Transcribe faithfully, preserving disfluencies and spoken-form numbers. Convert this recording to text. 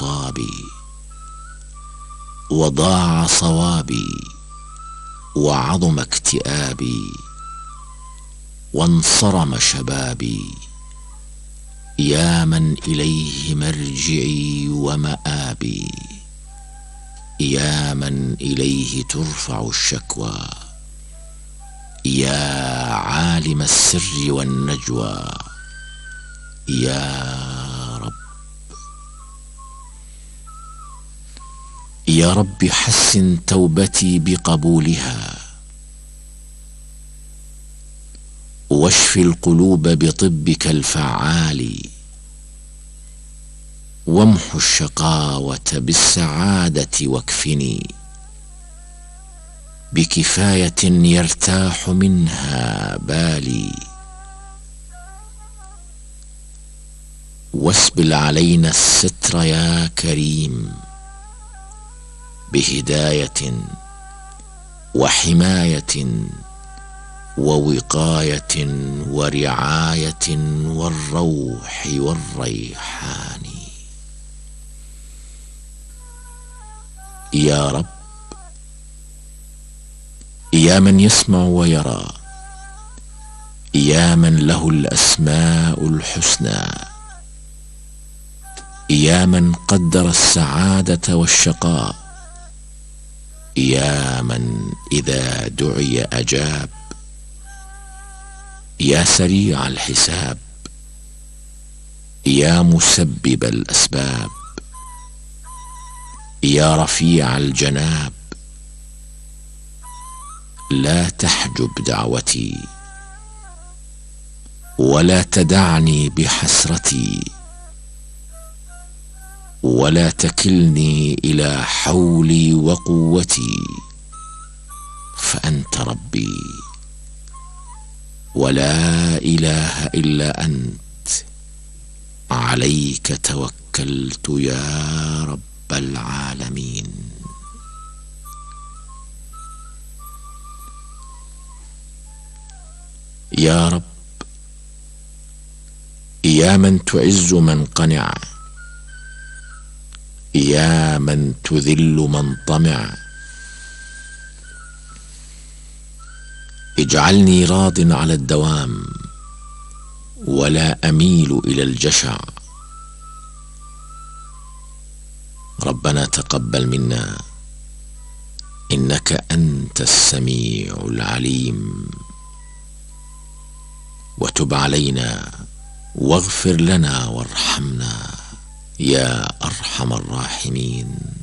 مصابي، وضاع صوابي، وعظم اكتئابي، وانصرم شبابي. يا من إليه مرجعي ومآبي، يا من إليه ترفع الشكوى، يا عالم السر والنجوى. يا رب يا رب حسن توبتي بقبولها، واشف القلوب بطبك الفعال، وامح الشقاوة بالسعادة، واكفني بكفاية يرتاح منها بالي. واسبل علينا الستر يا كريم، بهداية وحماية ووقاية ورعاية والروح والريحان. يا رب يا من يسمع ويرى، يا من له الأسماء الحسنى، يا من قدر السعادة والشقاء، يا من إذا دعي أجاب، يا سريع الحساب، يا مسبب الأسباب، يا رفيع الجناب. لا تحجب دعوتي، ولا تدعني بحسرتي، ولا تكلني إلى حولي وقوتي، فأنت ربي ولا إله إلا أنت. عليك توكلت يا رب العالمين. يا رب يا من تعز من قنع، يا من تذل من طمع، اجعلني راض على الدوام، ولا أميل إلى الجشع. ربنا تقبل منا، إنك أنت السميع العليم، وتب علينا واغفر لنا وارحمنا يا أرحم الراحمين.